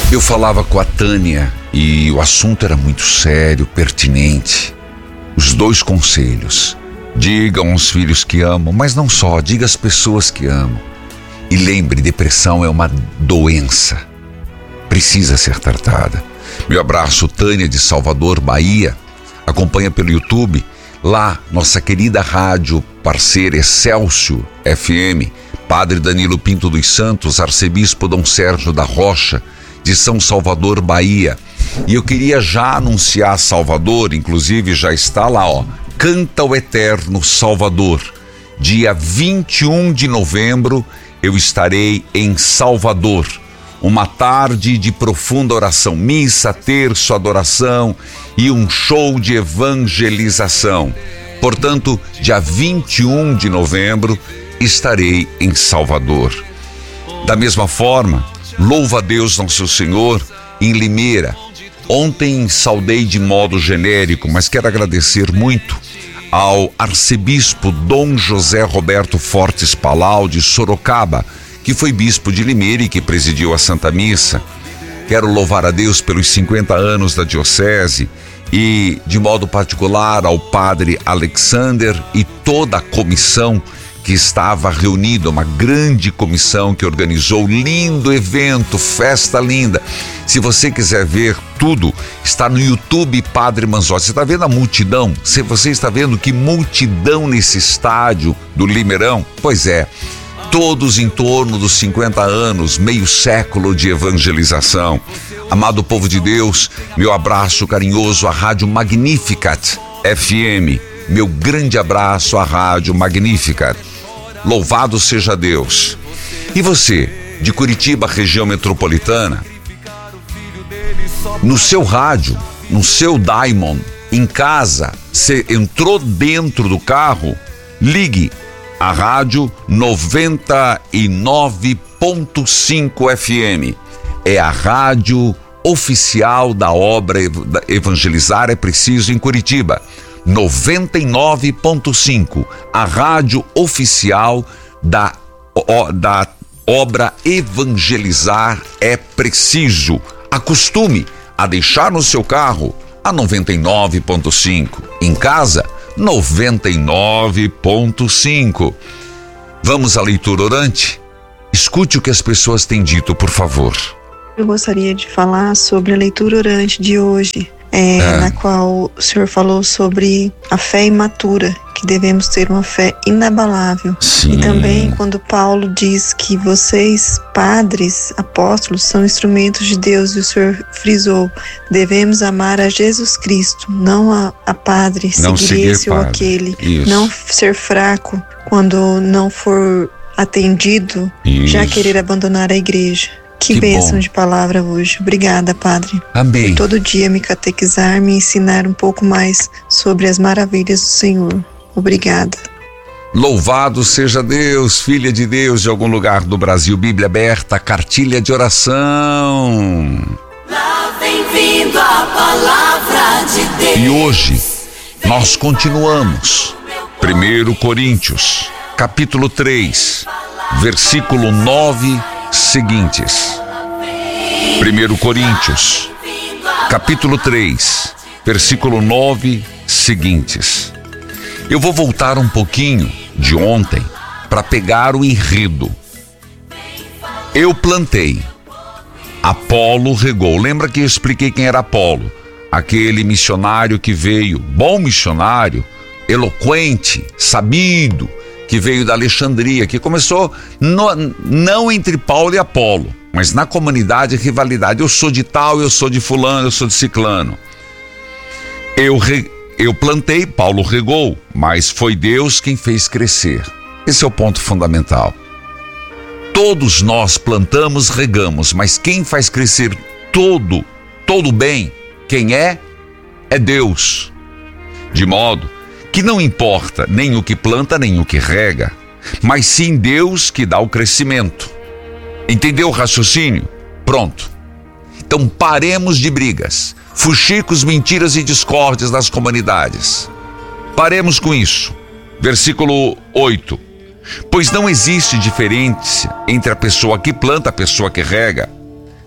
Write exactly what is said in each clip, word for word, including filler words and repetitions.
Eu falava com a Tânia e o assunto era muito sério, pertinente. Os dois conselhos: digam aos filhos que amam, mas não só, diga às pessoas que amam. E lembre, depressão é uma doença, precisa ser tratada. Meu abraço, Tânia de Salvador, Bahia. Acompanha pelo YouTube. Lá, nossa querida rádio parceira Excelsior F M, Padre Danilo Pinto dos Santos, Arcebispo Dom Sérgio da Rocha, de São Salvador, Bahia. E eu queria já anunciar Salvador, inclusive já está lá, ó, Canta o Eterno Salvador. Dia vinte e um de novembro eu estarei em Salvador. Uma tarde de profunda oração, missa, terço, adoração e um show de evangelização. Portanto, dia vinte e um de novembro estarei em Salvador. Da mesma forma, louva a Deus Nosso Senhor em Limeira. Ontem saudei de modo genérico, mas quero agradecer muito ao arcebispo Dom José Roberto Fortes Palau de Sorocaba, que foi bispo de Limeira e que presidiu a Santa Missa. Quero louvar a Deus pelos cinquenta anos da diocese e, de modo particular, ao padre Alexander e toda a comissão que estava reunida, uma grande comissão que organizou lindo evento, festa linda. Se você quiser ver tudo, está no YouTube Padre Manzotti. Você está vendo a multidão? Se você está vendo que multidão nesse estádio do Limeirão? Pois é, todos em torno dos cinquenta anos, meio século de evangelização. Amado povo de Deus, meu abraço carinhoso à Rádio Magnificat F M. Meu grande abraço à Rádio Magnificat. Louvado seja Deus. E você, de Curitiba, região metropolitana, no seu rádio, no seu Diamond, em casa, você entrou dentro do carro, ligue a rádio noventa e nove ponto cinco F M. É a rádio oficial da obra Evangelizar é Preciso em Curitiba. noventa e nove ponto cinco, a rádio oficial da, da obra Evangelizar é Preciso. Acostume a deixar no seu carro a noventa e nove ponto cinco, em casa noventa e nove ponto cinco. Vamos à leitura orante? Escute o que as pessoas têm dito, por favor. Eu gostaria de falar sobre a leitura orante de hoje, é, é. na qual o senhor falou sobre a fé imatura, que devemos ter uma fé inabalável. Sim. E também quando Paulo diz que vocês, padres, apóstolos, são instrumentos de Deus, e o senhor frisou, devemos amar a Jesus Cristo, não a, a padre, não seguir, seguir esse padre. ou aquele, Isso. não ser fraco quando não for atendido, Isso. já querer abandonar a igreja. Que, que bênção bom. De palavra hoje. Obrigada, Padre. Amém. Por todo dia me catequizar, me ensinar um pouco mais sobre as maravilhas do Senhor. Obrigada. Louvado seja Deus, filha de Deus de algum lugar do Brasil. Bíblia aberta, cartilha de oração. Lá vem vindo a palavra de Deus. E hoje nós continuamos. primeiro Coríntios, capítulo três, versículo nove, seguintes. primeiro Coríntios, capítulo três, versículo nove, seguintes. Eu vou voltar um pouquinho de ontem para pegar o enredo. Eu plantei, Apolo regou. Lembra que eu expliquei quem era Apolo? Aquele missionário que veio, bom missionário, eloquente, sabido, que veio da Alexandria, que começou no, não entre Paulo e Apolo, mas na comunidade rivalidade. Eu sou de tal, eu sou de fulano, eu sou de ciclano. Eu, re, eu plantei, Paulo regou, mas foi Deus quem fez crescer. Esse é o ponto fundamental. Todos nós plantamos, regamos, mas quem faz crescer todo, todo bem, quem é? É Deus. De modo que não importa nem o que planta, nem o que rega, mas sim Deus que dá o crescimento. Entendeu o raciocínio? Pronto. Então paremos de brigas, fuxicos, mentiras e discórdias nas comunidades. Paremos com isso. Versículo oito. Pois não existe diferença entre a pessoa que planta e a pessoa que rega,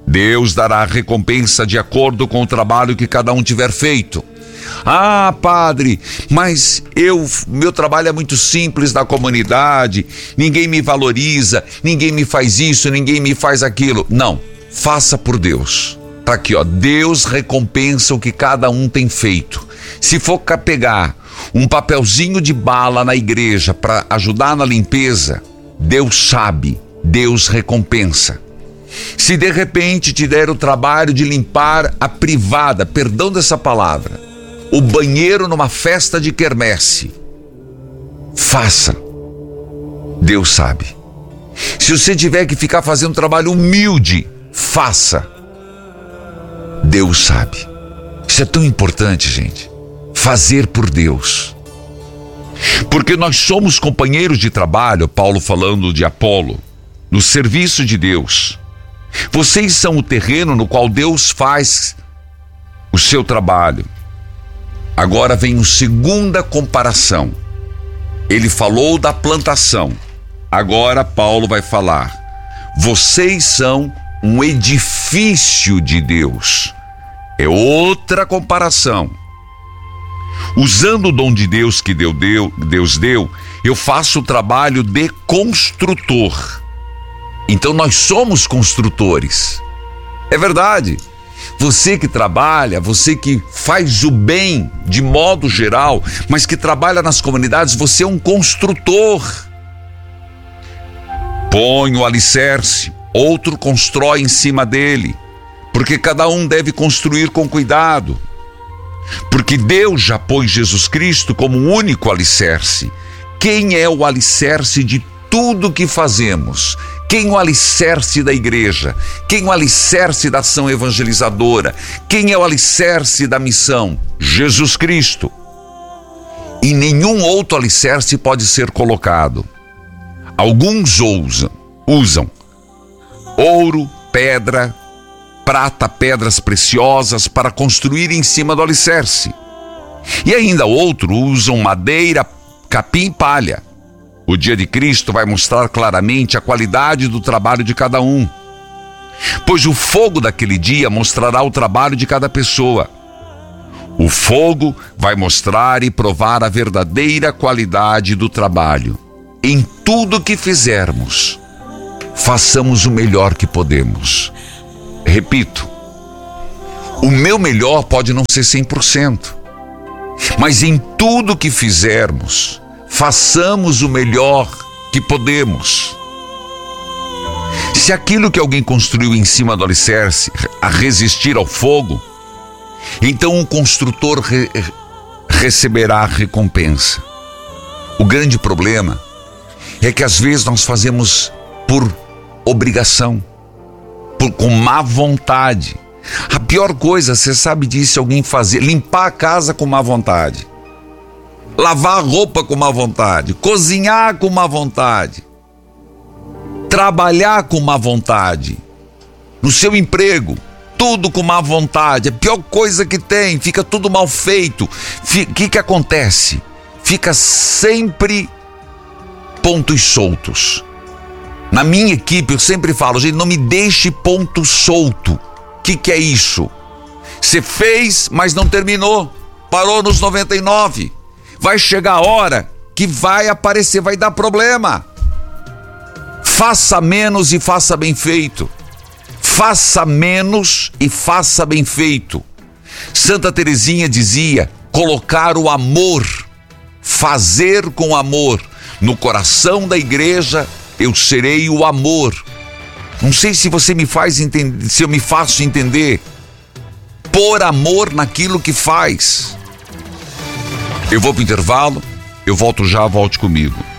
Deus dará a recompensa de acordo com o trabalho que cada um tiver feito. Ah, padre, mas eu, meu trabalho é muito simples na comunidade, ninguém me valoriza, ninguém me faz isso, ninguém me faz aquilo. Não, faça por Deus. Tá aqui, ó, Deus recompensa o que cada um tem feito. Se for pegar um papelzinho de bala na igreja para ajudar na limpeza, Deus sabe, Deus recompensa. Se de repente te der o trabalho de limpar a privada, perdão dessa palavra, o banheiro numa festa de quermesse, faça. Deus sabe. Se você tiver que ficar fazendo um trabalho humilde, faça. Deus sabe. Isso é tão importante, gente. Fazer por Deus. Porque nós somos companheiros de trabalho, Paulo falando de Apolo, no serviço de Deus. Vocês são o terreno no qual Deus faz o seu trabalho. Agora vem a segunda comparação. Ele falou da plantação. Agora Paulo vai falar: vocês são um edifício de Deus. É outra comparação. Usando o dom de Deus que Deus deu, Deus deu, eu faço o trabalho de construtor. Então nós somos construtores. É verdade. Você que trabalha, você que faz o bem de modo geral, mas que trabalha nas comunidades, você é um construtor. Põe o alicerce, outro constrói em cima dele, porque cada um deve construir com cuidado. Porque Deus já pôs Jesus Cristo como o único alicerce. Quem é o alicerce de tudo que fazemos? Quem é o alicerce da igreja? Quem é o alicerce da ação evangelizadora? Quem é o alicerce da missão? Jesus Cristo. E nenhum outro alicerce pode ser colocado. Alguns usam, usam ouro, pedra, prata, pedras preciosas para construir em cima do alicerce. E ainda outros usam madeira, capim e palha. O dia de Cristo vai mostrar claramente a qualidade do trabalho de cada um, pois o fogo daquele dia mostrará o trabalho de cada pessoa. O fogo vai mostrar e provar a verdadeira qualidade do trabalho. Em tudo que fizermos, façamos o melhor que podemos. Repito, o meu melhor pode não ser cem por cento, mas em tudo que fizermos, façamos o melhor que podemos. Se aquilo que alguém construiu em cima do alicerce a resistir ao fogo, então o construtor re- receberá a recompensa. O grande problema é que às vezes nós fazemos por obrigação, por, com má vontade. A pior coisa, você sabe disso, alguém fazer, limpar a casa com má vontade, lavar a roupa com má vontade, cozinhar com má vontade, trabalhar com má vontade, no seu emprego, tudo com má vontade, a pior coisa que tem, fica tudo mal feito. O que que acontece? Fica sempre pontos soltos. Na minha equipe eu sempre falo, gente, não me deixe ponto solto. O que que é isso? Você fez, mas não terminou, parou nos noventa e nove. Vai chegar a hora que vai aparecer, vai dar problema. Faça menos e faça bem feito. Faça menos e faça bem feito. Santa Teresinha dizia: colocar o amor, fazer com amor. No coração da igreja eu serei o amor. Não sei se você me faz entender, se eu me faço entender. Pôr amor naquilo que faz. Eu vou para o intervalo, eu volto já, volte comigo.